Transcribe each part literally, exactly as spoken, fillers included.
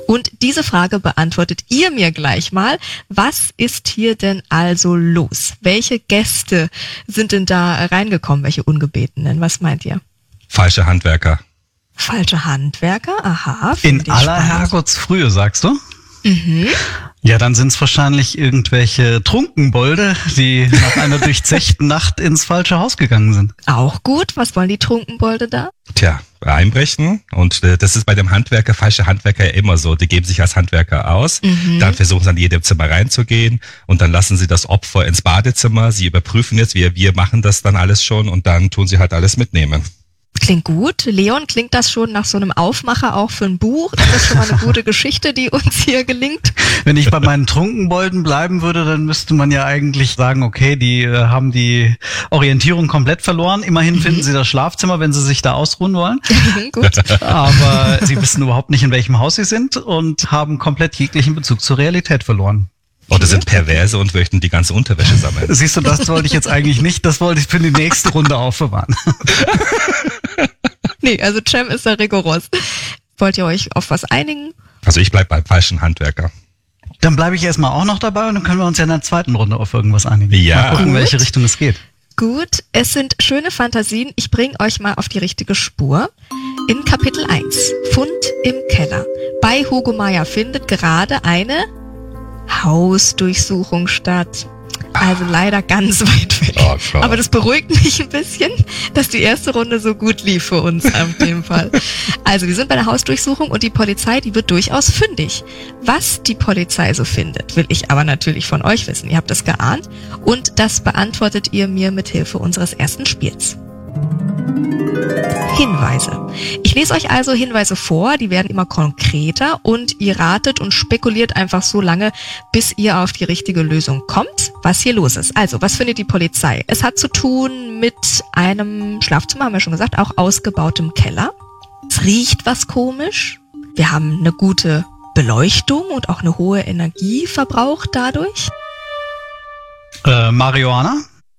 Und diese Frage beantwortet ihr mir gleich mal. Was ist hier denn also los? Welche Gäste sind denn da reingekommen? Welche Ungebetenen? Was meint ihr? Falsche Handwerker. Falsche Handwerker? Aha. In aller Herrgottsfrühe, sagst du? Mhm. Ja, dann sind es wahrscheinlich irgendwelche Trunkenbolde, die nach einer durchzechten Nacht ins falsche Haus gegangen sind. Auch gut. Was wollen die Trunkenbolde da? Tja, einbrechen. Und äh, das ist bei dem Handwerker, falsche Handwerker ja immer so. Die geben sich als Handwerker aus, Mhm. dann versuchen sie an jedem Zimmer reinzugehen und dann lassen sie das Opfer ins Badezimmer. Sie überprüfen jetzt, wir, wir machen das dann alles schon und dann tun sie halt alles mitnehmen. Klingt gut. Leon, klingt das schon nach so einem Aufmacher auch für ein Buch? Ist das schon mal eine gute Geschichte, die uns hier gelingt? Wenn ich bei meinen Trunkenbolden bleiben würde, dann müsste man ja eigentlich sagen, okay, die äh, haben die Orientierung komplett verloren. Immerhin finden sie das Schlafzimmer, wenn sie sich da ausruhen wollen. Gut. Aber sie wissen überhaupt nicht, in welchem Haus sie sind und haben komplett jeglichen Bezug zur Realität verloren. Oder sind perverse und möchten die ganze Unterwäsche sammeln. Siehst du, das wollte ich jetzt eigentlich nicht. Das wollte ich für die nächste Runde aufbewahren. Nee, also Cem ist da rigoros. Wollt ihr euch auf was einigen? Also ich bleib beim falschen Handwerker. Dann bleibe ich erstmal auch noch dabei und dann können wir uns ja in der zweiten Runde auf irgendwas einigen. Ja. Mal gucken, Gut. welche Richtung es geht. Gut, es sind schöne Fantasien. Ich bringe euch mal auf die richtige Spur. In Kapitel eins, Fund im Keller. Bei Hugo Meyer findet gerade eine Hausdurchsuchung statt. Also leider ganz weit weg. Oh Gott. Aber das beruhigt mich ein bisschen, dass die erste Runde so gut lief für uns auf dem Fall. Also wir sind bei der Hausdurchsuchung und die Polizei, die wird durchaus fündig. Was die Polizei so findet, will ich aber natürlich von euch wissen. Ihr habt das geahnt und das beantwortet ihr mir mit Hilfe unseres ersten Spiels. Hinweise. Ich lese euch also Hinweise vor, die werden immer konkreter und ihr ratet und spekuliert einfach so lange, bis ihr auf die richtige Lösung kommt, was hier los ist. Also, was findet die Polizei? Es hat zu tun mit einem Schlafzimmer, haben wir schon gesagt, auch ausgebautem Keller. Es riecht was komisch. Wir haben eine gute Beleuchtung und auch eine hohe Energieverbrauch dadurch. Äh, Marihuana?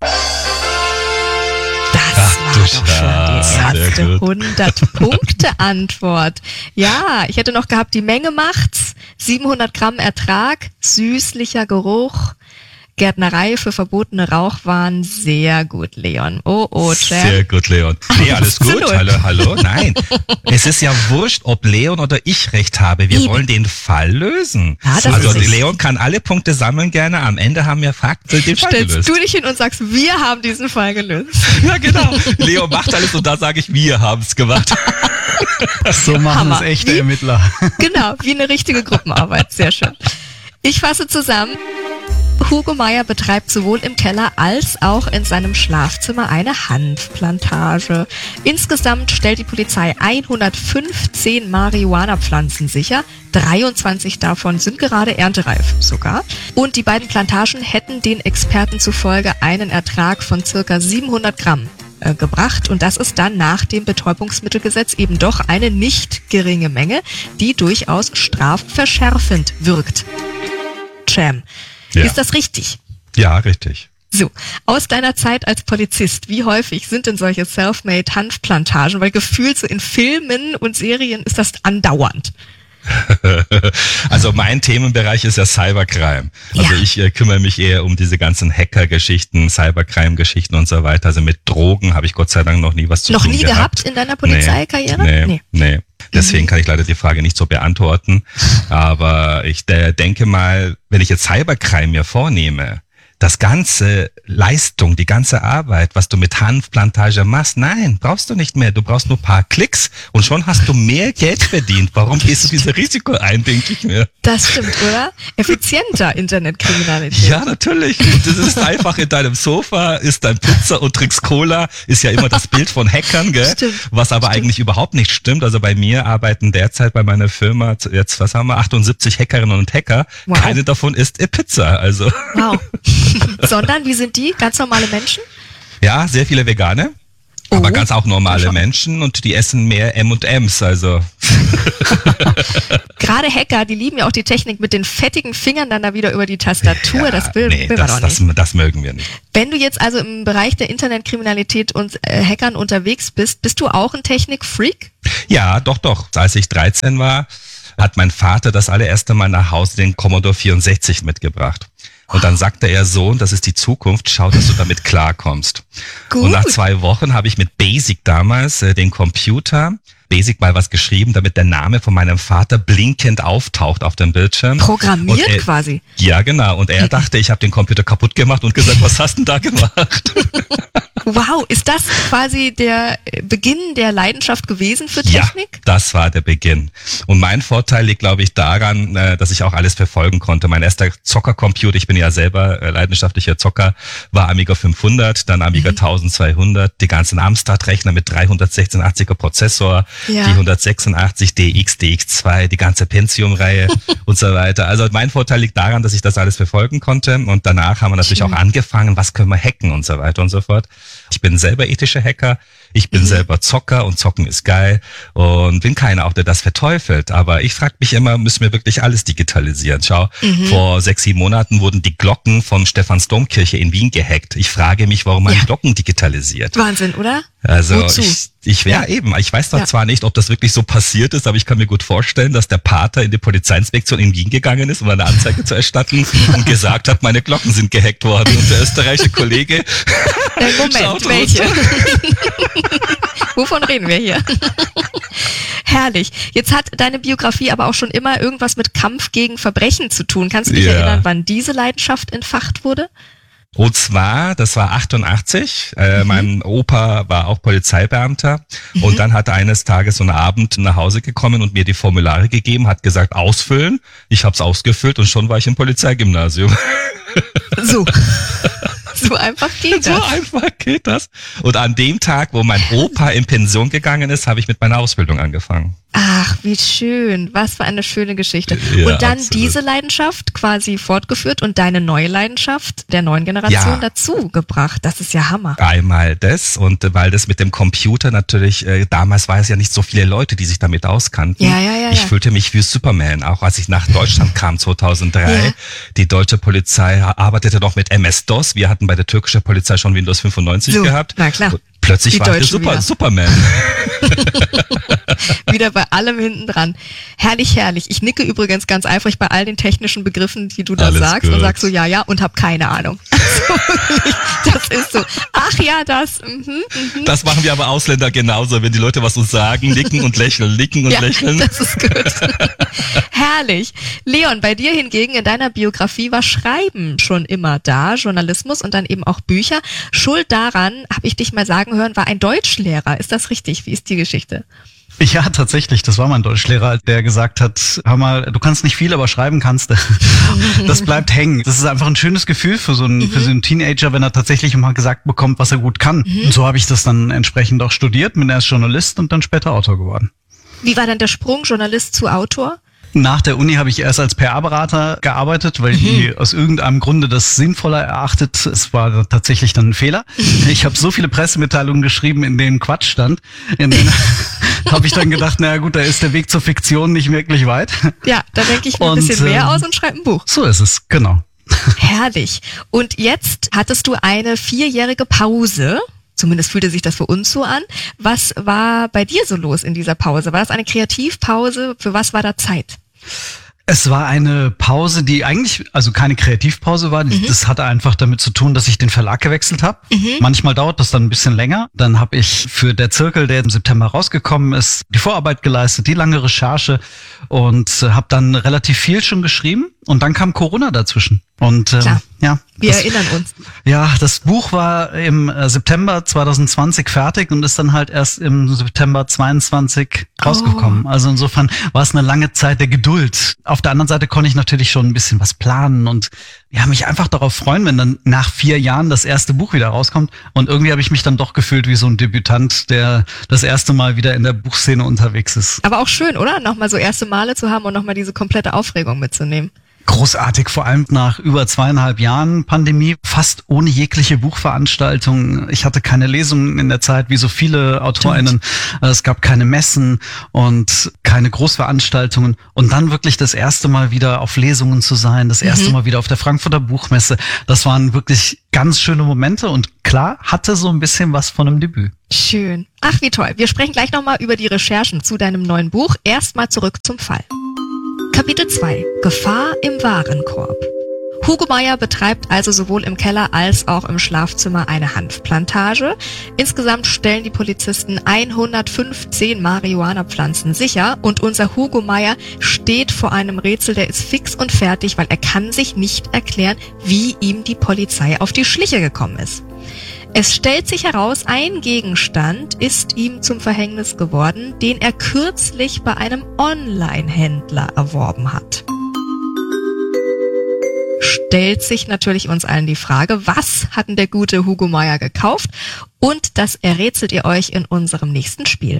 Das war doch schon Ah, die sehr erste gut. hundert-Punkte-Antwort. Ja, ich hätte noch gehabt, die Menge macht's. siebenhundert Gramm Ertrag, süßlicher Geruch, Gärtnerei für verbotene Rauchwaren. Sehr gut, Leon. Oh, oh, Cem. Sehr gut, Leon. Nee, alles Eins zu gut. null. Hallo, hallo. Nein, es ist ja wurscht, ob Leon oder ich recht habe. Wir Eben. wollen den Fall lösen. Ja, das also ist es. Leon kann alle Punkte sammeln gerne. Am Ende haben wir Fakt den Fall Stellst gelöst. du dich hin und sagst, wir haben diesen Fall gelöst. Ja, genau. Leon macht alles und da sage ich, wir haben es gemacht. So machen Hammer. es echte Wie? Ermittler. Genau, wie eine richtige Gruppenarbeit. Sehr schön. Ich fasse zusammen. Hugo Meyer betreibt sowohl im Keller als auch in seinem Schlafzimmer eine Hanfplantage. Insgesamt stellt die Polizei hundertfünfzehn Marihuana-Pflanzen sicher. dreiundzwanzig davon sind gerade erntereif sogar. Und die beiden Plantagen hätten den Experten zufolge einen Ertrag von circa siebenhundert Gramm äh, gebracht. Und das ist dann nach dem Betäubungsmittelgesetz eben doch eine nicht geringe Menge, die durchaus strafverschärfend wirkt. Cem. Ja. Ist das richtig? Ja, richtig. So, aus deiner Zeit als Polizist, wie häufig sind denn solche Selfmade-Hanfplantagen? Weil gefühlt so in Filmen und Serien ist das andauernd. Also mein Themenbereich ist ja Cybercrime. Also Ja. ich äh, kümmere mich eher um diese ganzen Hacker-Geschichten, Cybercrime-Geschichten und so weiter. Also mit Drogen habe ich Gott sei Dank noch nie was zu Noch tun nie gehabt in deiner Polizeikarriere? Nee, Nee. nee. nee. Deswegen kann ich leider die Frage nicht so beantworten. Aber ich äh, denke mal, wenn ich jetzt Cybercrime mir vornehme, das ganze Leistung, die ganze Arbeit, was du mit Hanfplantage machst, nein, brauchst du nicht mehr. Du brauchst nur ein paar Klicks und schon hast du mehr Geld verdient. Warum gehst du dieses Risiko ein, denke ich mir. Das stimmt, oder? Effizienter Internetkriminalität. Ja, natürlich. Und das ist einfach in deinem Sofa, isst dein Pizza und trinkst Cola, ist ja immer das Bild von Hackern, gell? Stimmt. Was aber Stimmt. eigentlich überhaupt nicht stimmt. Also bei mir arbeiten derzeit bei meiner Firma jetzt, was haben wir, achtundsiebzig Hackerinnen und Hacker. Wow. Keine davon isst äh, Pizza. Also Wow. Sondern, wie sind die? Ganz normale Menschen? ja, sehr viele Vegane. Oh, Aber ganz auch normale schon. Menschen und die essen mehr M und M's, also. Gerade Hacker, die lieben ja auch die Technik mit den fettigen Fingern dann da wieder über die Tastatur. Ja, das will, nee, will man das, doch nicht. das, das mögen wir nicht. Wenn du jetzt also im Bereich der Internetkriminalität und äh, Hackern unterwegs bist, bist du auch ein Technikfreak? Ja, doch, doch. Als ich dreizehn war, hat mein Vater das allererste Mal nach Hause den Commodore vierundsechzig mitgebracht. Und dann sagte er, Sohn, das ist die Zukunft, schau, dass du damit klarkommst. Gut. Und nach zwei Wochen habe ich mit BASIC damals äh, den Computer, BASIC mal was geschrieben, damit der Name von meinem Vater blinkend auftaucht auf dem Bildschirm. Programmiert er, quasi. Ja, genau. Und er dachte, ich habe den Computer kaputt gemacht und gesagt, was hast du denn da gemacht? Wow, ist das quasi der Beginn der Leidenschaft gewesen für Technik? Ja, das war der Beginn. Und mein Vorteil liegt, glaube ich, daran, dass ich auch alles verfolgen konnte. Mein erster Zockercomputer, ich bin ja selber leidenschaftlicher Zocker, war Amiga fünfhundert, dann Amiga mhm. zwölfhundert, die ganzen Amstrad-Rechner mit dreihundertsechsundachtziger Prozessor, ja. die hundertsechsundachtzig D X, D X zwei, die ganze Pentium-Reihe und so weiter. Also mein Vorteil liegt daran, dass ich das alles verfolgen konnte. Und danach haben wir natürlich mhm. auch angefangen, was können wir hacken und so weiter und so fort. Ich bin selber ethischer Hacker, ich bin mhm. selber Zocker und Zocken ist geil und bin keiner auch, der das verteufelt. Aber ich frage mich immer, müssen wir wirklich alles digitalisieren? Schau, mhm. vor sechs, sieben Monaten wurden die Glocken von Stephansdomkirche in Wien gehackt. Ich frage mich, warum man ja. Glocken digitalisiert. Wahnsinn, oder? Also Wozu? ich, ich ja. ja eben, ich weiß doch ja. zwar nicht, ob das wirklich so passiert ist, aber ich kann mir gut vorstellen, dass der Pater in die Polizeiinspektion in Wien gegangen ist, um eine Anzeige zu erstatten und gesagt hat, meine Glocken sind gehackt worden. Und der österreichische Kollege äh, Moment, welche? Wovon reden wir hier? Herrlich. Jetzt hat deine Biografie aber auch schon immer irgendwas mit Kampf gegen Verbrechen zu tun. Kannst du dich ja. erinnern, wann diese Leidenschaft entfacht wurde? Und zwar, das war achtundachtzig, äh, mhm. mein Opa war auch Polizeibeamter mhm. und dann hat er eines Tages so einen Abend nach Hause gekommen und mir die Formulare gegeben, hat gesagt, ausfüllen. Ich habe es ausgefüllt und schon war ich im Polizeigymnasium. So. So einfach geht das. So einfach geht das. Und an dem Tag, wo mein Opa in Pension gegangen ist, habe ich mit meiner Ausbildung angefangen. Ach, wie schön. Was für eine schöne Geschichte. Ja, und dann absolut. Diese Leidenschaft quasi fortgeführt und deine neue Leidenschaft der neuen Generation ja. dazu gebracht. Das ist ja Hammer. Einmal das und weil das mit dem Computer natürlich, äh, damals war es ja nicht so viele Leute, die sich damit auskannten. Ja, ja, ja, ich ja. fühlte mich wie Superman, auch als ich nach Deutschland kam zweitausenddrei. Ja. Die deutsche Polizei arbeitete noch mit M S-DOS. Wir hatten bei der türkischen Polizei schon Windows fünfundneunzig so, gehabt. Na klar. Und plötzlich die war ich Deutschen Super, wieder. Superman. Wieder bei allem hinten dran. Herrlich, herrlich. Ich nicke übrigens ganz eifrig bei all den technischen Begriffen, die du da Alles sagst gut. und sagst so ja, ja und hab keine Ahnung. Also, das ist so. Ach ja, das. Mhm, mhm. Das machen wir aber Ausländer genauso. Wenn die Leute was uns sagen, nicken und lächeln, nicken und ja, lächeln. Das ist gut. Herrlich. Leon, bei dir hingegen in deiner Biografie war Schreiben schon immer da, Journalismus und dann eben auch Bücher. Schuld daran, habe ich dich mal sagen hören, war ein Deutschlehrer. Ist das richtig? Wie ist die Geschichte? Ja, tatsächlich. Das war mein Deutschlehrer, der gesagt hat, hör mal, du kannst nicht viel, aber schreiben kannst du. Das bleibt hängen. Das ist einfach ein schönes Gefühl für so einen, mhm. für so einen Teenager, wenn er tatsächlich mal gesagt bekommt, was er gut kann. Mhm. Und so habe ich das dann entsprechend auch studiert, bin erst Journalist und dann später Autor geworden. Wie war dann der Sprung Journalist zu Autor? Nach der Uni habe ich erst als P R-Berater gearbeitet, weil mhm. die aus irgendeinem Grunde das sinnvoller erachtet. Es war tatsächlich dann ein Fehler. Ich habe so viele Pressemitteilungen geschrieben, in denen Quatsch stand. In denen habe ich dann gedacht, naja gut, da ist der Weg zur Fiktion nicht wirklich weit. Ja, da denke ich mir ein und, bisschen mehr ähm, aus und schreibe ein Buch. So ist es, genau. Herrlich. Und jetzt hattest du eine vierjährige Pause. Zumindest fühlte sich das für uns so an. Was war bei dir so los in dieser Pause? War das eine Kreativpause? Für was war da Zeit? Es war eine Pause, die eigentlich, also keine Kreativpause war. Mhm. Das hatte einfach damit zu tun, dass ich den Verlag gewechselt habe. Mhm. Manchmal dauert das dann ein bisschen länger. Dann habe ich für der Zirkel, der im September rausgekommen ist, die Vorarbeit geleistet, die lange Recherche und äh, habe dann relativ viel schon geschrieben. Und dann kam Corona dazwischen. Und ähm, Klar. ja, wir das, erinnern uns. Ja, das Buch war im äh, September zwanzig zwanzig fertig und ist dann halt erst im September zweiundzwanzig rausgekommen. Oh. Also insofern war es eine lange Zeit der Geduld. Auf der anderen Seite konnte ich natürlich schon ein bisschen was planen und ja, mich einfach darauf freuen, wenn dann nach vier Jahren das erste Buch wieder rauskommt. Und irgendwie habe ich mich dann doch gefühlt wie so ein Debütant, der das erste Mal wieder in der Buchszene unterwegs ist. Aber auch schön, oder? Nochmal so erste Male zu haben und nochmal diese komplette Aufregung mitzunehmen. Großartig, vor allem nach über zweieinhalb Jahren Pandemie, fast ohne jegliche Buchveranstaltung. Ich hatte keine Lesungen in der Zeit, wie so viele AutorInnen. Stimmt. Es gab keine Messen und keine Großveranstaltungen. Und dann wirklich das erste Mal wieder auf Lesungen zu sein, das erste mhm. Mal wieder auf der Frankfurter Buchmesse. Das waren wirklich ganz schöne Momente und klar, hatte so ein bisschen was von einem Debüt. Schön. Ach, wie toll. Wir sprechen gleich nochmal über die Recherchen zu deinem neuen Buch. Erstmal zurück zum Fall. Kapitel zwei. Gefahr im Warenkorb. Hugo Meyer betreibt also sowohl im Keller als auch im Schlafzimmer eine Hanfplantage. Insgesamt stellen die Polizisten hundertfünfzehn Marihuana-Pflanzen sicher und unser Hugo Meyer steht vor einem Rätsel, der ist fix und fertig, weil er kann sich nicht erklären, wie ihm die Polizei auf die Schliche gekommen ist. Es stellt sich heraus, ein Gegenstand ist ihm zum Verhängnis geworden, den er kürzlich bei einem Online-Händler erworben hat. Stellt sich natürlich uns allen die Frage, was hat denn der gute Hugo Meyer gekauft? Und das errätselt ihr euch in unserem nächsten Spiel.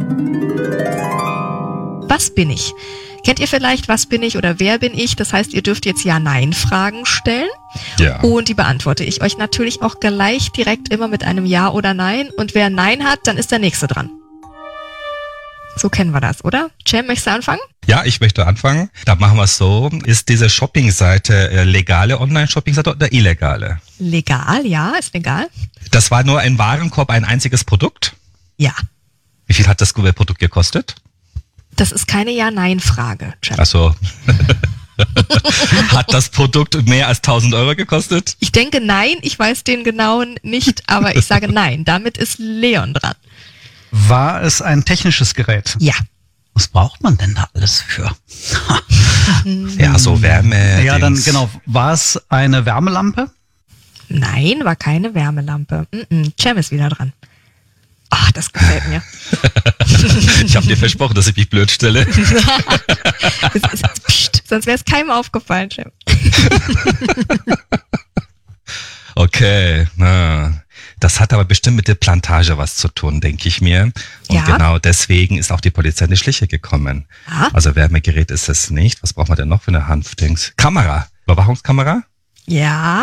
Was bin ich? Kennt ihr vielleicht, was bin ich oder wer bin ich? Das heißt, ihr dürft jetzt Ja-Nein-Fragen stellen. Ja. Und die beantworte ich euch natürlich auch gleich direkt immer mit einem Ja oder Nein. Und wer Nein hat, dann ist der Nächste dran. So kennen wir das, oder? Cem, möchtest du anfangen? Ja, ich möchte anfangen. Da machen wir es so. Ist diese Shoppingseite äh, legale Online-Shoppingseite oder illegale? Legal, ja, ist legal. Das war nur ein Warenkorb, ein einziges Produkt? Ja. Wie viel hat das Produkt gekostet? Das ist keine Ja-Nein-Frage, Cem. Ach so. Hat das Produkt mehr als tausend Euro gekostet? Ich denke nein, ich weiß den genauen nicht, aber ich sage nein. Damit ist Leon dran. War es ein technisches Gerät? Ja. Was braucht man denn da alles für? Ja, so Wärme. Ja, dann Dings. genau. War es eine Wärmelampe? Nein, war keine Wärmelampe. Mm-mm. Cem ist wieder dran. Ach, das gefällt mir. Ich habe dir versprochen, dass ich mich blöd stelle. Das ist, pst, sonst wäre es keinem aufgefallen, Cem. Okay, na, das hat aber bestimmt mit der Plantage was zu tun, denke ich mir. Und Ja. genau deswegen ist auch die Polizei in die Schliche gekommen. Ja. Also Wärmegerät ist es nicht. Was braucht man denn noch für eine Hanfdings? Kamera. Überwachungskamera? Ja.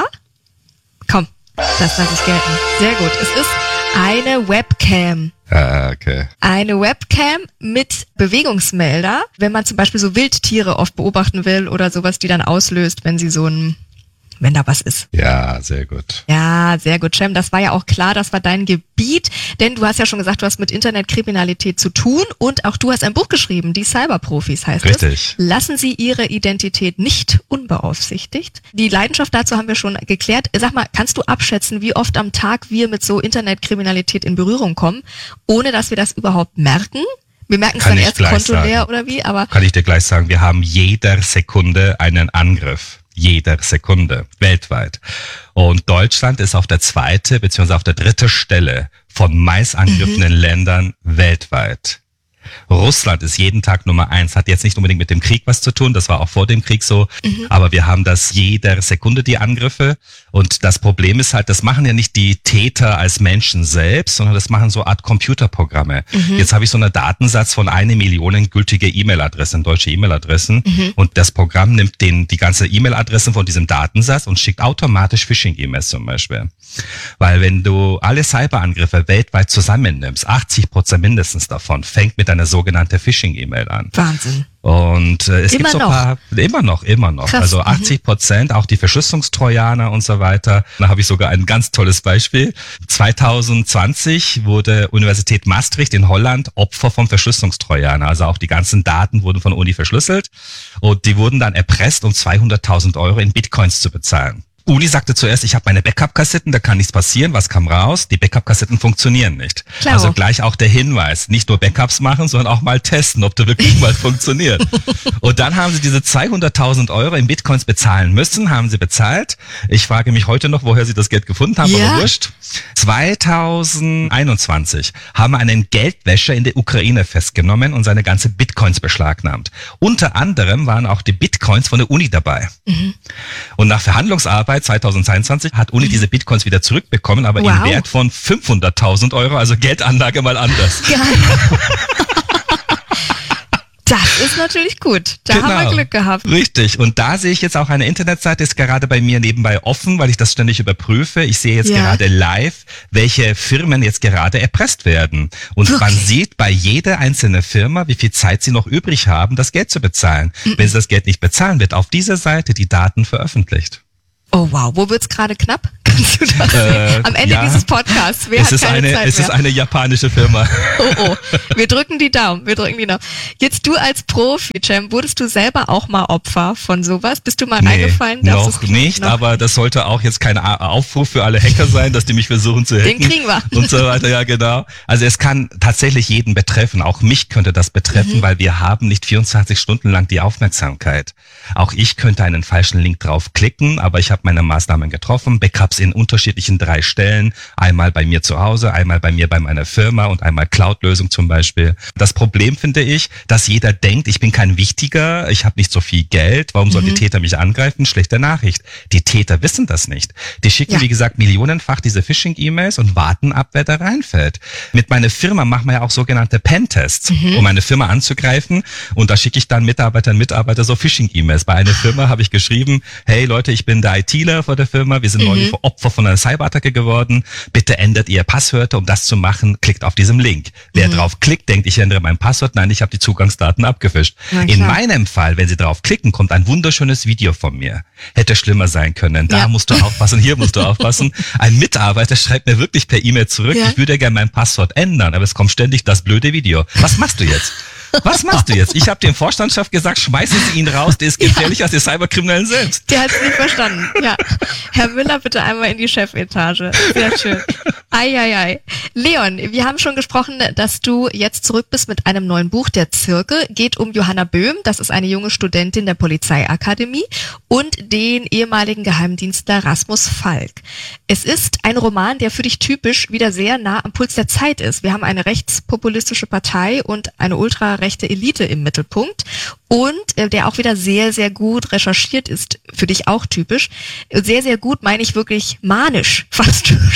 Komm, das lasse ich gelten. Sehr gut. Es ist eine Webcam. Ah, okay. Eine Webcam mit Bewegungsmelder, wenn man zum Beispiel so Wildtiere oft beobachten will oder sowas, die dann auslöst, wenn sie so ein, wenn da was ist. Ja, sehr gut. Ja, sehr gut, Cem. Das war ja auch klar, das war dein Gebiet, denn du hast ja schon gesagt, du hast mit Internetkriminalität zu tun und auch du hast ein Buch geschrieben, die Cyberprofis heißt es. Richtig. Lassen Sie Ihre Identität nicht unbeaufsichtigt. Die Leidenschaft dazu haben wir schon geklärt. Sag mal, kannst du abschätzen, wie oft am Tag wir mit so Internetkriminalität in Berührung kommen, ohne dass wir das überhaupt merken? Wir merken es Kann dann ich erst gleich kontoleer sagen. oder wie, aber Kann ich dir gleich sagen, wir haben jeder Sekunde einen Angriff. Jeder Sekunde, weltweit. Und Deutschland ist auf der zweite bzw. auf der dritte Stelle von meist angegriffenen mhm. Ländern weltweit. Russland ist jeden Tag Nummer eins, hat jetzt nicht unbedingt mit dem Krieg was zu tun, das war auch vor dem Krieg so, mhm. aber wir haben das jeder Sekunde, die Angriffe. Und das Problem ist halt, das machen ja nicht die Täter als Menschen selbst, sondern das machen so Art Computerprogramme. Mhm. Jetzt habe ich so einen Datensatz von eine Million gültige E-Mail-Adressen, deutsche E-Mail-Adressen, mhm. und das Programm nimmt den, die ganze E-Mail-Adressen von diesem Datensatz und schickt automatisch Phishing-E-Mails zum Beispiel. Weil wenn du alle Cyberangriffe weltweit zusammennimmst, achtzig Prozent mindestens davon fängt mit einer sogenannten Phishing-E-Mail an. Wahnsinn. Und äh, es Immer gibt so ein noch. paar, immer noch, immer noch. Krass. Also achtzig Prozent, auch die Verschlüsselungstrojaner und so weiter. Da habe ich sogar ein ganz tolles Beispiel. zwanzig zwanzig wurde Universität Maastricht in Holland Opfer vom Verschlüsselungstrojaner. Also auch die ganzen Daten wurden von Uni verschlüsselt und die wurden dann erpresst, um zweihunderttausend Euro in Bitcoins zu bezahlen. Uni sagte zuerst, ich habe meine Backup-Kassetten, da kann nichts passieren. Was kam raus? Die Backup-Kassetten funktionieren nicht. Klar. Also gleich auch der Hinweis, nicht nur Backups machen, sondern auch mal testen, ob der wirklich mal funktioniert. Und dann haben sie diese zweihunderttausend Euro in Bitcoins bezahlen müssen, haben sie bezahlt. Ich frage mich heute noch, woher sie das Geld gefunden haben, Ja. aber wurscht. zweitausendeinundzwanzig haben wir einen Geldwäscher in der Ukraine festgenommen und seine ganze Bitcoins beschlagnahmt. Unter anderem waren auch die Bitcoins von der Uni dabei. Mhm. Und nach Verhandlungsarbeit zweitausendzweiundzwanzig hat Uni diese Bitcoins wieder zurückbekommen, aber Wow. im Wert von fünfhunderttausend Euro, also Geldanlage mal anders. geil. Das ist natürlich gut. Da haben wir Glück gehabt. Richtig. Und da sehe ich jetzt auch eine Internetseite, ist gerade bei mir nebenbei offen, weil ich das ständig überprüfe. Ich sehe jetzt Ja. gerade live, welche Firmen jetzt gerade erpresst werden. Und Wirklich? man sieht bei jeder einzelnen Firma, wie viel Zeit sie noch übrig haben, das Geld zu bezahlen. Mhm. Wenn sie das Geld nicht bezahlen, wird auf dieser Seite die Daten veröffentlicht. Oh wow, wo wird's gerade knapp? Kannst du das äh, am Ende ja, dieses Podcasts? Wer es hat ist keine eine, Zeit Es mehr? ist eine japanische Firma. Oh oh, wir drücken die Daumen, wir drücken die Daumen. Jetzt du als Profi, Cem, wurdest du selber auch mal Opfer von sowas? Bist du mal Nee, reingefallen? Darfst noch du's- nicht, noch? aber das sollte auch jetzt kein A- Aufruf für alle Hacker sein, dass die mich versuchen zu hacken. Den kriegen wir. Und so weiter, ja genau. Also es kann tatsächlich jeden betreffen, auch mich könnte das betreffen, Mhm. weil wir haben nicht vierundzwanzig Stunden lang die Aufmerksamkeit. Auch ich könnte einen falschen Link draufklicken, aber ich habe meine Maßnahmen getroffen, Backups in unterschiedlichen drei Stellen, einmal bei mir zu Hause, einmal bei mir bei meiner Firma und einmal Cloud-Lösung zum Beispiel. Das Problem finde ich, dass jeder denkt, ich bin kein Wichtiger, ich habe nicht so viel Geld, warum soll Mhm. die Täter mich angreifen? Schlechte Nachricht. Die Täter wissen das nicht. Die schicken, Ja. wie gesagt, millionenfach diese Phishing-E-Mails und warten ab, wer da reinfällt. Mit meiner Firma machen wir ja auch sogenannte Pentests, Mhm. um eine Firma anzugreifen. Und da schicke ich dann Mitarbeitern und Mitarbeiter so Phishing-E-Mails. Bei einer Firma habe ich geschrieben, hey Leute, ich bin der ITler vor der Firma, wir sind Mhm. neulich Opfer von einer Cyberattacke geworden. Bitte ändert ihr Passwörter, um das zu machen, klickt auf diesem Link. Wer Mhm. drauf klickt, denkt, ich ändere mein Passwort. Nein, ich habe die Zugangsdaten abgefischt. Na In klar. meinem Fall, wenn Sie drauf klicken, kommt ein wunderschönes Video von mir. Hätte schlimmer sein können. Da Ja. musst du aufpassen, hier musst du aufpassen. Ein Mitarbeiter schreibt mir wirklich per E-Mail zurück, Ja. ich würde gerne mein Passwort ändern, aber es kommt ständig das blöde Video. Was machst du jetzt? Was machst du jetzt? Ich habe dem Vorstandschaft gesagt, schmeißen Sie ihn raus, der ist gefährlicher als die Cyberkriminellen selbst. Der hat es nicht verstanden. Ja. Herr Müller, bitte einmal in die Chefetage. Sehr schön. Eieiei. Leon, wir haben schon gesprochen, dass du jetzt zurück bist mit einem neuen Buch, Der Zirkel. Geht um Johanna Böhm, das ist eine junge Studentin der Polizeiakademie, und den ehemaligen Geheimdienstler Rasmus Falk. Es ist ein Roman, der für dich typisch wieder sehr nah am Puls der Zeit ist. Wir haben eine rechtspopulistische Partei und eine ultrarechte Elite im Mittelpunkt und äh, der auch wieder sehr, sehr gut recherchiert ist. Für dich auch typisch. Sehr, sehr gut meine ich wirklich manisch fast schon.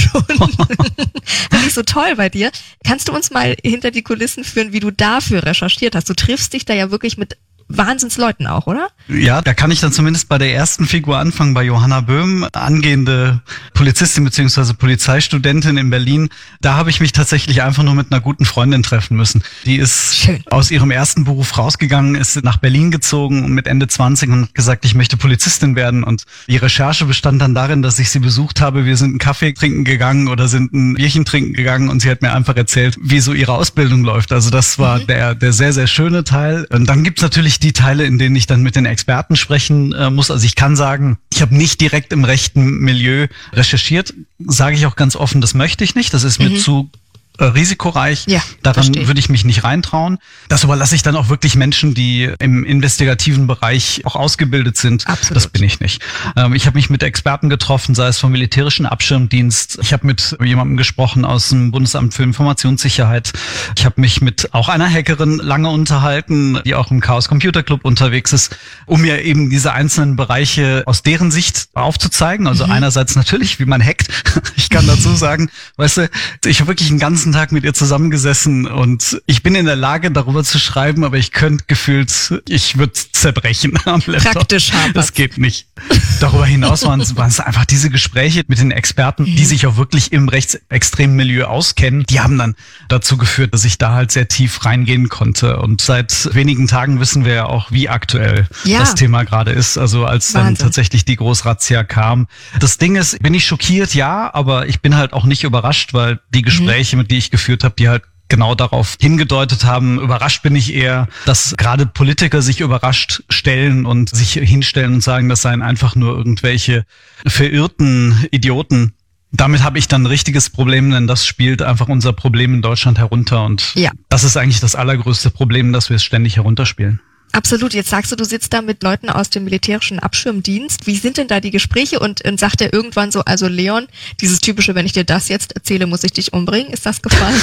Finde ich so toll bei dir. Kannst du uns mal hinter die Kulissen führen, wie du dafür recherchiert hast? Du triffst dich da ja wirklich mit Wahnsinnsleuten auch, oder? Ja, da kann ich dann zumindest bei der ersten Figur anfangen, bei Johanna Böhm, angehende Polizistin bzw. Polizeistudentin in Berlin. Da habe ich mich tatsächlich einfach nur mit einer guten Freundin treffen müssen. Die ist Schön. aus ihrem ersten Beruf rausgegangen, ist nach Berlin gezogen mit Ende zwanzig und hat gesagt, ich möchte Polizistin werden. Und die Recherche bestand dann darin, dass ich sie besucht habe. Wir sind einen Kaffee trinken gegangen oder sind ein Bierchen trinken gegangen und sie hat mir einfach erzählt, wie so ihre Ausbildung läuft. Also das war Mhm. der, der sehr, sehr schöne Teil. Und dann gibt's natürlich die Teile, in denen ich dann mit den Experten sprechen äh, muss. Also ich kann sagen, ich habe nicht direkt im rechten Milieu recherchiert. Sage ich auch ganz offen, das möchte ich nicht. Das ist mir Mhm. zu äh, risikoreich. Ja, Daran verstehe. würde ich mich nicht reintrauen. Das überlasse ich dann auch wirklich Menschen, die im investigativen Bereich auch ausgebildet sind. Absolut. Das bin ich nicht. Ähm, ich habe mich mit Experten getroffen, sei es vom militärischen Abschirmdienst. Ich habe mit jemandem gesprochen aus dem Bundesamt für Informationssicherheit. Ich habe mich mit auch einer Hackerin lange unterhalten, die auch im Chaos Computer Club unterwegs ist, um mir eben diese einzelnen Bereiche aus deren Sicht aufzuzeigen. Also Mhm. einerseits natürlich, wie man hackt. Ich kann dazu sagen, weißt du, ich habe wirklich einen ganzen Tag mit ihr zusammengesessen und ich bin in der Lage, darüber zu schreiben, aber ich könnte gefühlt, ich würde zerbrechen am Laptop. Praktisch hapert's. Das geht nicht. Darüber hinaus waren es, waren es einfach diese Gespräche mit den Experten, die sich auch wirklich im rechtsextremen Milieu auskennen. Die haben dann dazu geführt, dass ich da halt sehr tief reingehen konnte. Und seit wenigen Tagen wissen wir ja auch, wie aktuell Ja. das Thema gerade ist. Also als dann Wahnsinn. tatsächlich die Großrazzia kam. Das Ding ist, bin ich schockiert? Ja, aber ich bin halt auch nicht überrascht, weil die Gespräche, mit die ich geführt habe, die halt genau darauf hingedeutet haben. Überrascht bin ich eher, dass gerade Politiker sich überrascht stellen und sich hinstellen und sagen, das seien einfach nur irgendwelche verirrten Idioten. Damit habe ich dann ein richtiges Problem, denn das spielt einfach unser Problem in Deutschland herunter. Und Ja. das ist eigentlich das allergrößte Problem, dass wir es ständig herunterspielen. Absolut. Jetzt sagst du, du sitzt da mit Leuten aus dem militärischen Abschirmdienst. Wie sind denn da die Gespräche? Und, und sagt er irgendwann so, also Leon, dieses typische, wenn ich dir das jetzt erzähle, muss ich dich umbringen. Ist das gefallen?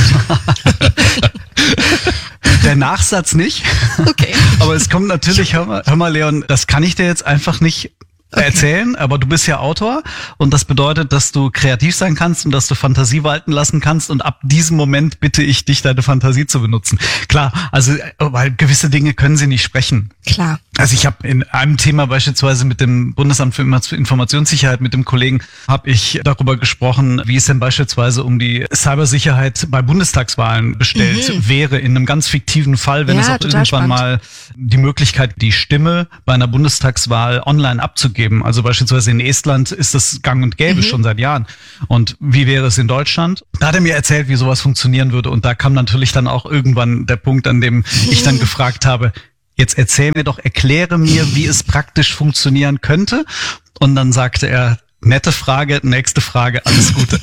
Der Nachsatz nicht. Okay. Aber es kommt natürlich, hör mal, hör mal, Leon, das kann ich dir jetzt einfach nicht Okay. erzählen, aber du bist ja Autor und das bedeutet, dass du kreativ sein kannst und dass du Fantasie walten lassen kannst und ab diesem Moment bitte ich dich, deine Fantasie zu benutzen. Klar, also weil gewisse Dinge können sie nicht sprechen. Klar. Also ich habe in einem Thema beispielsweise mit dem Bundesamt für Informationssicherheit, mit dem Kollegen, habe ich darüber gesprochen, wie es denn beispielsweise um die Cybersicherheit bei Bundestagswahlen bestellt mhm. wäre, in einem ganz fiktiven Fall, wenn ja, es auch irgendwann spannend. mal die Möglichkeit, die Stimme bei einer Bundestagswahl online abzugeben. Also beispielsweise in Estland ist das gang und gäbe mhm. schon seit Jahren. Und wie wäre es in Deutschland? Da hat er mir erzählt, wie sowas funktionieren würde. Und da kam natürlich dann auch irgendwann der Punkt, an dem mhm. ich dann gefragt habe, jetzt erzähl mir doch, erkläre mir, wie es praktisch funktionieren könnte. Und dann sagte er, nette Frage, nächste Frage, alles Gute.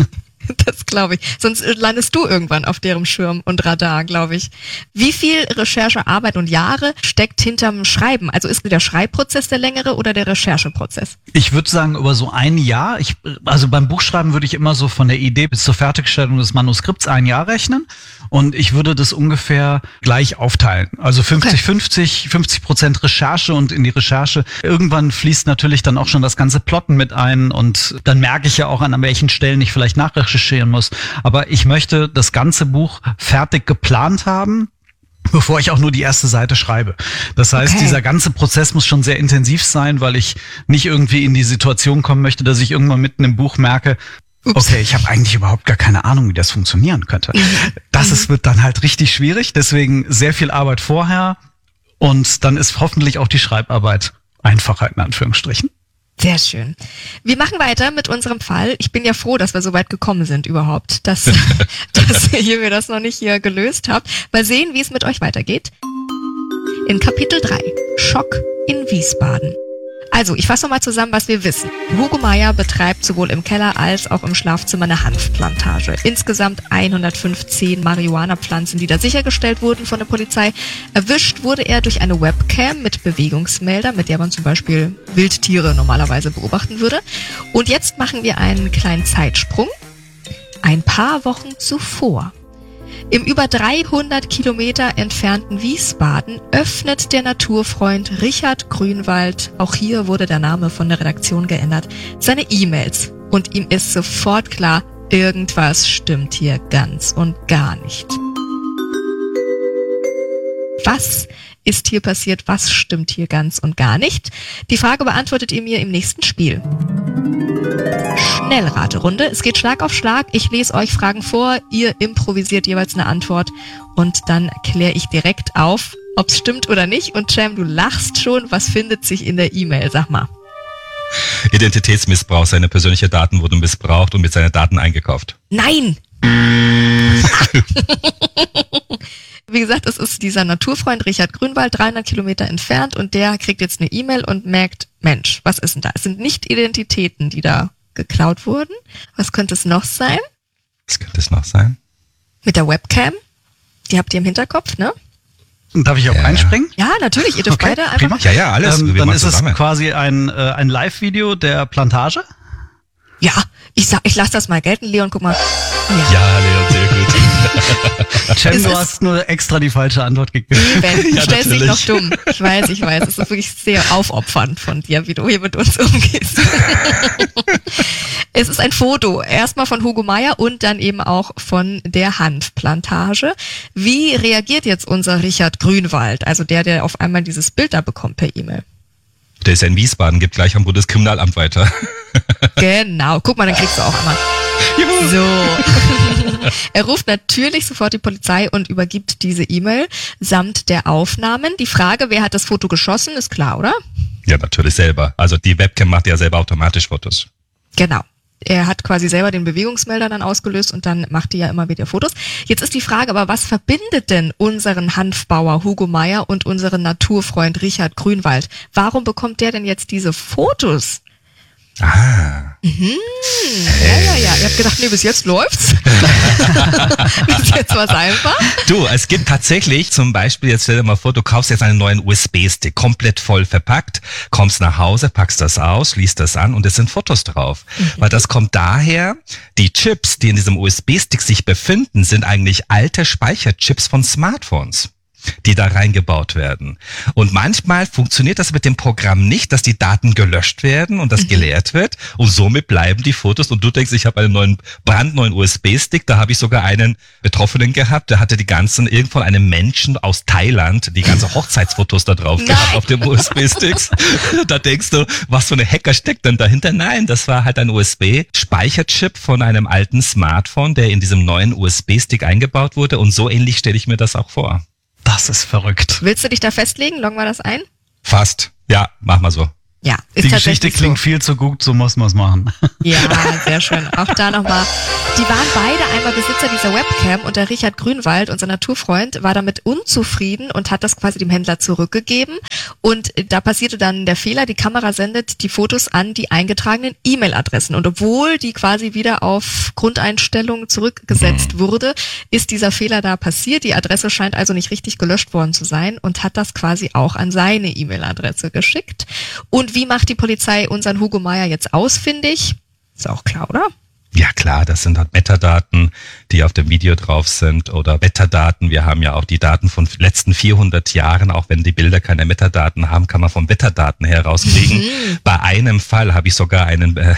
Das glaube ich. Sonst landest du irgendwann auf deren Schirm und Radar, glaube ich. Wie viel Recherchearbeit und Jahre steckt hinterm Schreiben? Also ist der Schreibprozess der längere oder der Rechercheprozess? Ich würde sagen, über so ein Jahr. Ich, also beim Buchschreiben würde ich immer so von der Idee bis zur Fertigstellung des Manuskripts ein Jahr rechnen. Und ich würde das ungefähr gleich aufteilen. Also fünfzig fünfzig, fünfzig Prozent Recherche und in die Recherche. Irgendwann fließt natürlich dann auch schon das ganze Plotten mit ein und dann merke ich ja auch, an welchen Stellen ich vielleicht nachrecherchieren muss. Aber ich möchte das ganze Buch fertig geplant haben, bevor ich auch nur die erste Seite schreibe. Das heißt, okay. dieser ganze Prozess muss schon sehr intensiv sein, weil ich nicht irgendwie in die Situation kommen möchte, dass ich irgendwann mitten im Buch merke, Ups. Okay, ich habe eigentlich überhaupt gar keine Ahnung, wie das funktionieren könnte. Das ist, wird dann halt richtig schwierig, deswegen sehr viel Arbeit vorher und dann ist hoffentlich auch die Schreibarbeit einfacher in Anführungsstrichen. Sehr schön. Wir machen weiter mit unserem Fall. Ich bin ja froh, dass wir so weit gekommen sind überhaupt, dass, dass ihr mir das noch nicht hier gelöst habt. Mal sehen, wie es mit euch weitergeht. In Kapitel drei. Schock in Wiesbaden. Also, ich fasse nochmal zusammen, was wir wissen. Hugo Meyer betreibt sowohl im Keller als auch im Schlafzimmer eine Hanfplantage. Insgesamt hundertfünfzehn Marihuana-Pflanzen, die da sichergestellt wurden von der Polizei. Erwischt wurde er durch eine Webcam mit Bewegungsmelder, mit der man zum Beispiel Wildtiere normalerweise beobachten würde. Und jetzt machen wir einen kleinen Zeitsprung. Ein paar Wochen zuvor. Im über dreihundert Kilometer entfernten Wiesbaden öffnet der Naturfreund Richard Grünwald, auch hier wurde der Name von der Redaktion geändert, seine E-Mails. Und ihm ist sofort klar, irgendwas stimmt hier ganz und gar nicht. Was ist hier passiert? Was stimmt hier ganz und gar nicht? Die Frage beantwortet ihr mir im nächsten Spiel. Schnellraterunde. Es geht Schlag auf Schlag. Ich lese euch Fragen vor. Ihr improvisiert jeweils eine Antwort und dann kläre ich direkt auf, ob es stimmt oder nicht. Und Cem, du lachst schon. Was findet sich in der E-Mail? Sag mal. Identitätsmissbrauch. Seine persönlichen Daten wurden missbraucht und mit seinen Daten eingekauft. Nein! Wie gesagt, es ist dieser Naturfreund Richard Grünwald, dreihundert Kilometer entfernt und der kriegt jetzt eine E-Mail und merkt, Mensch, was ist denn da? Es sind nicht Identitäten, die da geklaut wurden. Was könnte es noch sein? Was könnte es noch sein? Mit der Webcam. Die habt ihr im Hinterkopf, ne? Darf ich auch ja. einspringen? Ja, natürlich. Ihr dürft okay, beide einfach. Prima. Ja, ja, alles. Ähm, dann ist es quasi ein, äh, ein Live-Video der Plantage? Ja, ich sag, ich lass das mal gelten, Leon, guck mal. Ja, ja Leon, sehr gut. Cem, du hast nur extra die falsche Antwort gegeben. Eben, du ja, stellst dich noch dumm. Ich weiß, ich weiß. Es ist wirklich sehr aufopfernd von dir, wie du hier mit uns umgehst. Es ist ein Foto, erstmal von Hugo Meyer und dann eben auch von der Hanfplantage. Wie reagiert jetzt unser Richard Grünwald, also der, der auf einmal dieses Bild da bekommt per E-Mail? Der ist ja in Wiesbaden, gibt gleich am Bundeskriminalamt weiter. Genau, guck mal, dann kriegst du auch immer. Juhu. So. Er ruft natürlich sofort die Polizei und übergibt diese E-Mail samt der Aufnahmen. Die Frage, wer hat das Foto geschossen, ist klar, oder? Ja, natürlich selber. Also die Webcam macht ja selber automatisch Fotos. Genau. Er hat quasi selber den Bewegungsmelder dann ausgelöst und dann macht die ja immer wieder Fotos. Jetzt ist die Frage aber, was verbindet denn unseren Hanfbauer Hugo Meyer und unseren Naturfreund Richard Grünwald? Warum bekommt der denn jetzt diese Fotos? Ah. Mhm. Ja, ja, ja. Ihr habt gedacht, nee, bis jetzt läuft's. Bis jetzt war's einfach. Du, es gibt tatsächlich zum Beispiel, jetzt stell dir mal vor, du kaufst jetzt einen neuen U S B-Stick, komplett voll verpackt, kommst nach Hause, packst das aus, liest das an und es sind Fotos drauf. Mhm. Weil das kommt daher, die Chips, die in diesem U S B-Stick sich befinden, sind eigentlich alte Speicherchips von Smartphones. die da reingebaut werden. Und manchmal funktioniert das mit dem Programm nicht, dass die Daten gelöscht werden und das mhm. geleert wird und somit bleiben die Fotos und du denkst, ich habe einen neuen, brandneuen U S B-Stick, da habe ich sogar einen Betroffenen gehabt, der hatte die ganzen, irgend von einem Menschen aus Thailand, die ganzen Hochzeitsfotos da drauf gehabt auf dem U S B-Sticks. Da denkst du, was für eine Hacker steckt denn dahinter? Nein, das war halt ein U S B-Speicherchip von einem alten Smartphone, der in diesem neuen U S B-Stick eingebaut wurde und so ähnlich stelle ich mir das auch vor. Das ist verrückt. Willst du dich da festlegen? Loggen wir das ein? Fast. Ja, mach mal so. Ja, ist die Geschichte klingt so. Viel zu gut, so muss man es machen. Ja, sehr schön. Auch da nochmal. Die waren beide einmal Besitzer dieser Webcam und der Richard Grünwald, unser Naturfreund, war damit unzufrieden und hat das quasi dem Händler zurückgegeben. Und da passierte dann der Fehler, die Kamera sendet die Fotos an die eingetragenen E-Mail-Adressen. Und obwohl die quasi wieder auf Grundeinstellungen zurückgesetzt wurde, ist dieser Fehler da passiert. Die Adresse scheint also nicht richtig gelöscht worden zu sein und hat das quasi auch an seine E-Mail-Adresse geschickt. Und wie macht die Polizei unseren Hugo Meyer jetzt ausfindig? Ist auch klar, oder? Ja klar, das sind halt Metadaten, die auf dem Video drauf sind oder Wetterdaten. Wir haben ja auch die Daten von letzten vierhundert Jahren, auch wenn die Bilder keine Metadaten haben, kann man von Wetterdaten herauskriegen. Mhm. Bei einem Fall habe ich sogar einen, äh,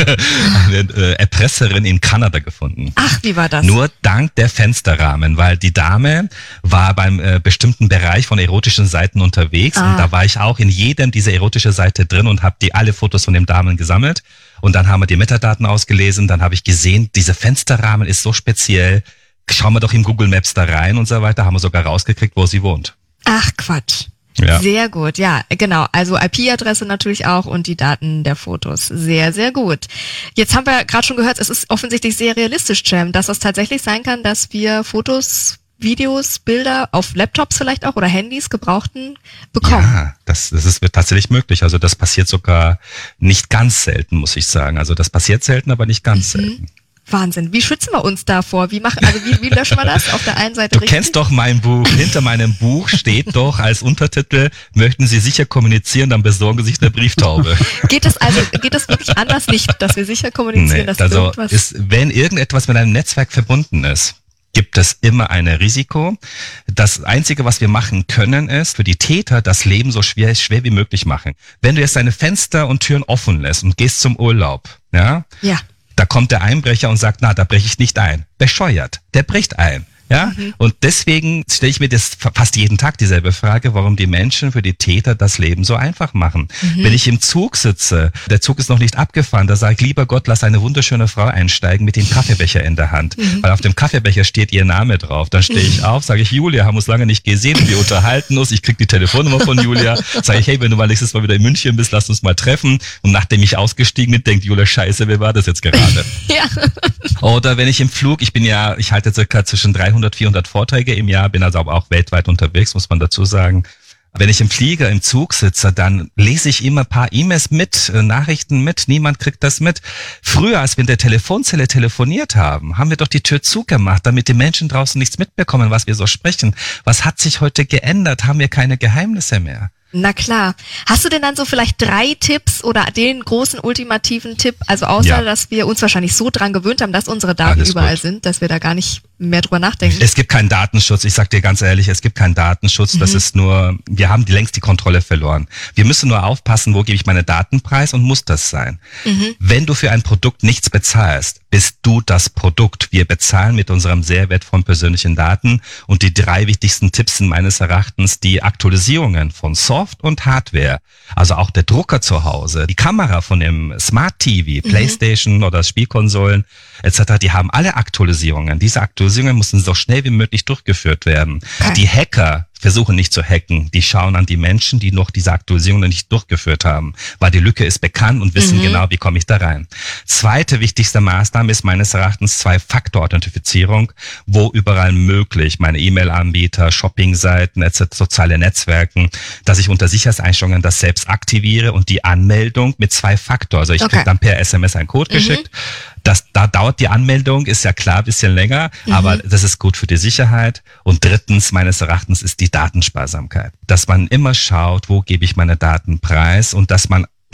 eine äh, Erpresserin in Kanada gefunden. Ach, wie war das? Nur dank der Fensterrahmen, weil die Dame war beim äh, bestimmten Bereich von erotischen Seiten unterwegs ah. und da war ich auch in jedem dieser erotischen Seite drin und habe die alle Fotos von den Damen gesammelt. Und dann haben wir die Metadaten ausgelesen, dann habe ich gesehen, dieser Fensterrahmen ist so speziell, schauen wir doch im Google Maps da rein und so weiter, haben wir sogar rausgekriegt, wo sie wohnt. Ach Quatsch. Ja. Sehr gut, ja, genau. Also I P-Adresse natürlich auch und die Daten der Fotos. Sehr, sehr gut. Jetzt haben wir gerade schon gehört, es ist offensichtlich sehr realistisch, Cem, dass es tatsächlich sein kann, dass wir Fotos, Videos, Bilder auf Laptops vielleicht auch oder Handys gebrauchten bekommen. Ja, das, das ist tatsächlich möglich. Also das passiert sogar nicht ganz selten, muss ich sagen. Also das passiert selten, aber nicht ganz mhm. selten. Wahnsinn. Wie schützen wir uns davor? Wie machen, also wie, wie löschen wir das? Auf der einen Seite Du richtig? Kennst doch mein Buch. Hinter meinem Buch steht doch als Untertitel, möchten Sie sicher kommunizieren, dann besorgen Sie sich eine Brieftaube. Geht es also, geht es wirklich anders nicht, dass wir sicher kommunizieren, nee, dass also irgendwas... Ist, wenn irgendetwas mit einem Netzwerk verbunden ist, gibt es immer ein Risiko. Das Einzige, was wir machen können, ist für die Täter das Leben so schwer, schwer wie möglich machen. Wenn du jetzt deine Fenster und Türen offen lässt und gehst zum Urlaub, ja, ja. da kommt der Einbrecher und sagt, na, da breche ich nicht ein. Bescheuert, der bricht ein. Ja, mhm. Und deswegen stelle ich mir das fast jeden Tag dieselbe Frage, warum die Menschen für die Täter das Leben so einfach machen. Mhm. Wenn ich im Zug sitze, der Zug ist noch nicht abgefahren, da sage ich, lieber Gott, lass eine wunderschöne Frau einsteigen mit dem Kaffeebecher in der Hand. Mhm. Weil auf dem Kaffeebecher steht ihr Name drauf. Dann stehe ich auf, sage ich, Julia, haben uns lange nicht gesehen, wir unterhalten uns, ich krieg die Telefonnummer von Julia, sage ich, hey, wenn du mal nächstes Mal wieder in München bist, lass uns mal treffen. Und nachdem ich ausgestiegen bin, denkt Julia, scheiße, wer war das jetzt gerade? Ja. Oder wenn ich im Flug, ich bin ja, ich halte circa zwischen dreihundert, vierhundert Vorträge im Jahr, bin also aber auch weltweit unterwegs, muss man dazu sagen. Wenn ich im Flieger, im Zug sitze, dann lese ich immer ein paar E-Mails mit, Nachrichten mit, niemand kriegt das mit. Früher, als wir in der Telefonzelle telefoniert haben, haben wir doch die Tür zugemacht, damit die Menschen draußen nichts mitbekommen, was wir so sprechen. Was hat sich heute geändert? Haben wir keine Geheimnisse mehr? Na klar. Hast du denn dann so vielleicht drei Tipps oder den großen ultimativen Tipp, also außer, ja. dass wir uns wahrscheinlich so dran gewöhnt haben, dass unsere Daten Alles überall gut. sind, dass wir da gar nicht mehr drüber nachdenken? Es gibt keinen Datenschutz, ich sag dir ganz ehrlich, es gibt keinen Datenschutz, mhm. das ist nur, wir haben die längst die Kontrolle verloren. Wir müssen nur aufpassen, wo gebe ich meine Daten preis und muss das sein. Mhm. Wenn du für ein Produkt nichts bezahlst, bist du das Produkt. Wir bezahlen mit unserem sehr wertvollen persönlichen Daten und die drei wichtigsten Tipps sind meines Erachtens die Aktualisierungen von Soft- und Hardware, also auch der Drucker zu Hause, die Kamera von dem Smart T V, mhm. Playstation oder Spielkonsolen et cetera, die haben alle Aktualisierungen. Diese Aktualisierungen müssen so schnell wie möglich durchgeführt werden. Okay. Die Hacker versuchen nicht zu hacken. Die schauen an die Menschen, die noch diese Aktualisierungen nicht durchgeführt haben, weil die Lücke ist bekannt und wissen mhm. genau, wie komme ich da rein. Zweite wichtigste Maßnahme ist meines Erachtens Zwei-Faktor-Authentifizierung, wo überall möglich, meine E-Mail-Anbieter, Shopping-Seiten, et cetera, soziale Netzwerken, dass ich unter Sicherheitseinstellungen das selbst aktiviere und die Anmeldung mit Zwei-Faktor, also ich okay. kriege dann per S M S einen Code mhm. geschickt. Das, da dauert die Anmeldung, ist ja klar, ein bisschen länger, mhm. aber das ist gut für die Sicherheit. Und drittens, meines Erachtens, ist die Datensparsamkeit. Dass man immer schaut, wo gebe ich meine Daten preis und dass man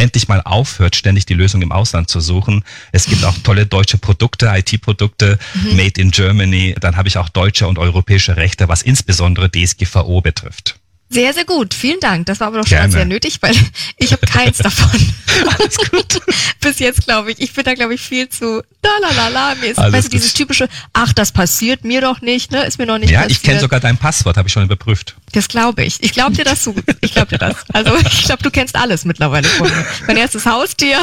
endlich mal aufhört, ständig die Lösung im Ausland zu suchen. Es gibt auch tolle deutsche Produkte, I T-Produkte, mhm. made in Germany. Dann habe ich auch deutsche und europäische Rechte, was insbesondere D S G V O betrifft. Sehr, sehr gut. Vielen Dank. Das war aber doch schon mal sehr nötig, weil ich habe keins davon. Alles gut. Bis jetzt, glaube ich. Ich bin da, glaube ich, viel zu la la la. Mir ist, Alles weißt du, dieses typische, ach, das passiert mir doch nicht, ne? Ist mir noch nicht ja, passiert. Ja, ich kenne sogar dein Passwort, habe ich schon überprüft. Das glaube ich. Ich glaube dir das so. Ich glaube dir das. Also ich glaube, du kennst alles mittlerweile von mir. Mein erstes Haustier,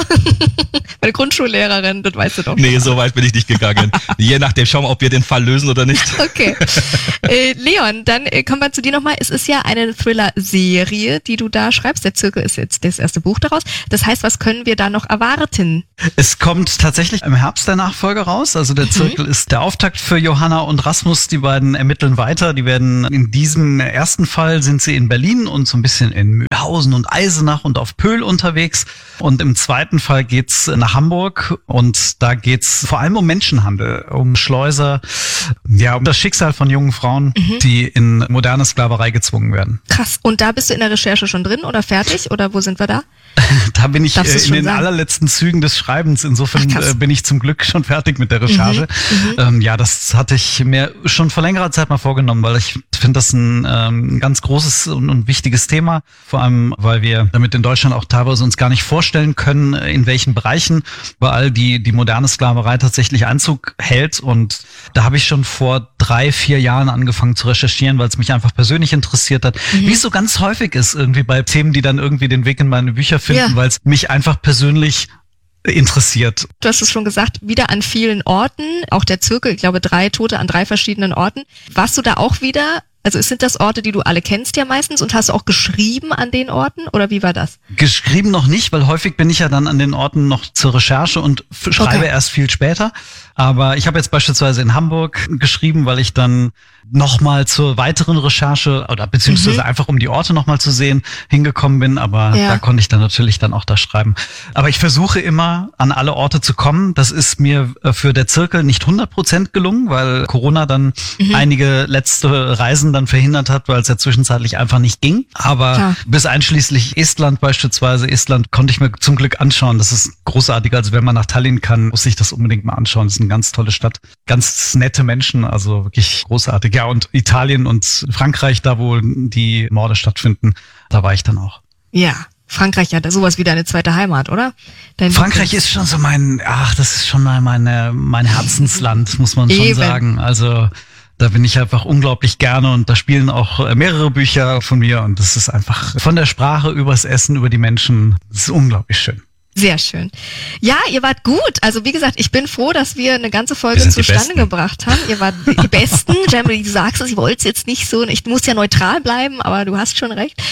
meine Grundschullehrerin, das weißt du doch. Nee, so weit bin ich nicht gegangen. Je nachdem, schauen wir, ob wir den Fall lösen oder nicht. Okay. Äh, Leon, dann äh, kommen wir zu dir nochmal. Es ist ja eine Thriller-Serie, die du da schreibst. Der Zirkel ist jetzt das erste Buch daraus. Das heißt, was können wir da noch erwarten? Es kommt tatsächlich im Herbst der Nachfolger raus. Also der Zirkel mhm. ist der Auftakt für Johanna und Rasmus. Die beiden ermitteln weiter. Die werden in diesem ersten Fall sind sie in Berlin und so ein bisschen in Mühlhausen und Eisenach und auf Pöhl unterwegs. Und im zweiten Fall geht's nach Hamburg und da geht's vor allem um Menschenhandel, um Schleuser, ja, um das Schicksal von jungen Frauen, mhm. die in moderne Sklaverei gezwungen werden. Krass. Und da bist du in der Recherche schon drin oder fertig oder wo sind wir da? Da bin ich äh, in den sagen? allerletzten Zügen des Schreibens. Insofern Ach, bin ich zum Glück schon fertig mit der Recherche. Mhm, ähm, ja, das hatte ich mir schon vor längerer Zeit mal vorgenommen, weil ich finde das ein ähm, ganz großes und, und wichtiges Thema. Vor allem, weil wir damit in Deutschland auch teilweise uns gar nicht vorstellen können, in welchen Bereichen überall die, die moderne Sklaverei tatsächlich Einzug hält. Und da habe ich schon vor drei, vier Jahren angefangen zu recherchieren, weil es mich einfach persönlich interessiert hat. Mhm. Wie es so ganz häufig ist irgendwie bei Themen, die dann irgendwie den Weg in meine Bücher finden, ja. weil es mich einfach persönlich interessiert. Du hast es schon gesagt, wieder an vielen Orten, auch der Zirkel, ich glaube drei Tote an drei verschiedenen Orten. Warst du da auch wieder? Also sind das Orte, die du alle kennst ja meistens und hast du auch geschrieben an den Orten oder wie war das? Geschrieben noch nicht, weil häufig bin ich ja dann an den Orten noch zur Recherche und f- schreibe okay. erst viel später. Aber ich habe jetzt beispielsweise in Hamburg geschrieben, weil ich dann nochmal zur weiteren Recherche oder beziehungsweise mhm. einfach um die Orte nochmal zu sehen hingekommen bin. Aber ja. da konnte ich dann natürlich dann auch da schreiben. Aber ich versuche immer an alle Orte zu kommen. Das ist mir für der Zirkel nicht hundert Prozent gelungen, weil Corona dann mhm. einige letzte Reisen dann verhindert hat, weil es ja zwischenzeitlich einfach nicht ging. Aber ja. bis einschließlich Estland beispielsweise, Estland konnte ich mir zum Glück anschauen. Das ist großartig. Also wenn man nach Tallinn kann, muss ich das unbedingt mal anschauen. Das ist eine ganz tolle Stadt. Ganz nette Menschen, also wirklich großartig. Ja, und Italien und Frankreich, da wo die Morde stattfinden, da war ich dann auch. Ja. Frankreich hat sowas wie deine zweite Heimat, oder? Dein Frankreich ist schon so mein, ach, das ist schon meine, mein Herzensland, muss man schon Eben. sagen. Also da bin ich einfach unglaublich gerne und da spielen auch mehrere Bücher von mir und das ist einfach von der Sprache übers Essen, über die Menschen, das ist unglaublich schön. Sehr schön. Ja, ihr wart gut. Also wie gesagt, ich bin froh, dass wir eine ganze Folge zustande gebracht haben. Ihr wart die Besten. Jamie, du sagst es, ich wollte es jetzt nicht so, ich muss ja neutral bleiben, aber du hast schon recht.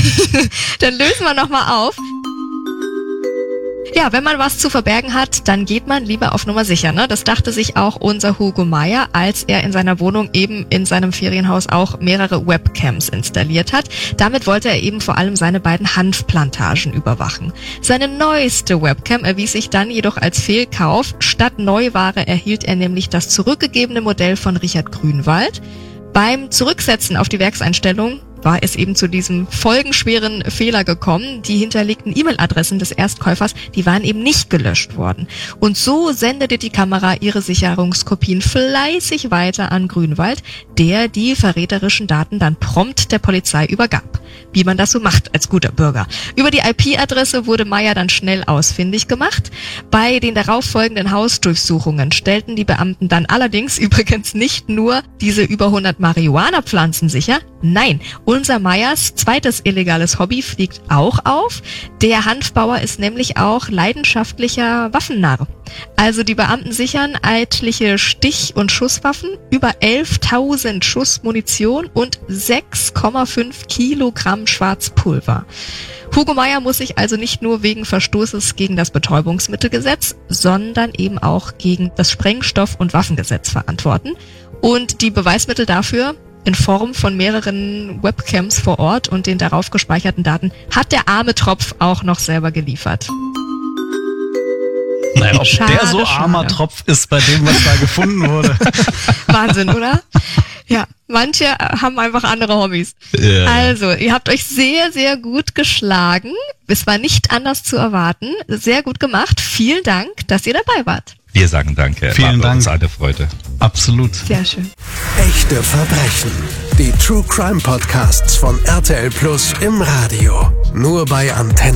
Dann lösen wir nochmal auf. Ja, wenn man was zu verbergen hat, dann geht man lieber auf Nummer sicher, ne? Das dachte sich auch unser Hugo Meyer, als er in seiner Wohnung eben in seinem Ferienhaus auch mehrere Webcams installiert hat. Damit wollte er eben vor allem seine beiden Hanfplantagen überwachen. Seine neueste Webcam erwies sich dann jedoch als Fehlkauf. Statt Neuware erhielt er nämlich das zurückgegebene Modell von Richard Grünwald. Beim Zurücksetzen auf die Werkseinstellung war es eben zu diesem folgenschweren Fehler gekommen. Die hinterlegten E-Mail-Adressen des Erstkäufers, die waren eben nicht gelöscht worden. Und so sendete die Kamera ihre Sicherungskopien fleißig weiter an Grünwald, der die verräterischen Daten dann prompt der Polizei übergab. Wie man das so macht als guter Bürger. Über die I P-Adresse wurde Meyer dann schnell ausfindig gemacht. Bei den darauffolgenden Hausdurchsuchungen stellten die Beamten dann allerdings übrigens nicht nur diese über hundert Marihuana-Pflanzen sicher, nein, unser Meyers zweites illegales Hobby fliegt auch auf. Der Hanfbauer ist nämlich auch leidenschaftlicher Waffennarr. Also die Beamten sichern etliche Stich- und Schusswaffen, über elftausend Schuss Munition und sechs Komma fünf Kilogramm Schwarzpulver. Hugo Meyer muss sich also nicht nur wegen Verstoßes gegen das Betäubungsmittelgesetz, sondern eben auch gegen das Sprengstoff- und Waffengesetz verantworten. Und die Beweismittel dafür in Form von mehreren Webcams vor Ort und den darauf gespeicherten Daten hat der arme Tropf auch noch selber geliefert. Naja, ob schade, der so armer schade. Tropf ist bei dem, was da gefunden wurde. Wahnsinn, oder? Ja, manche haben einfach andere Hobbys. Ja. Also, ihr habt euch sehr, sehr gut geschlagen. Es war nicht anders zu erwarten. Sehr gut gemacht. Vielen Dank, dass ihr dabei wart. Wir sagen danke. Vielen War Dank. uns eine Freude. Absolut. Sehr schön. Echte Verbrechen. Die True Crime Podcasts von R T L Plus im Radio. Nur bei Antenne.